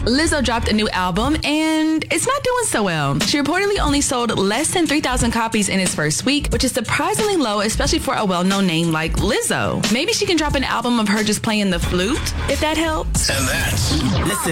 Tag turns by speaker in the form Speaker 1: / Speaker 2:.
Speaker 1: Lizzo dropped a new album, and it's not doing so well. She reportedly only sold less than 3,000 copies in its first week, which is surprisingly low, especially for a well-known name like Lizzo. Maybe she can drop an album of her just playing the flute, if that helps.
Speaker 2: And that's...
Speaker 3: Listen.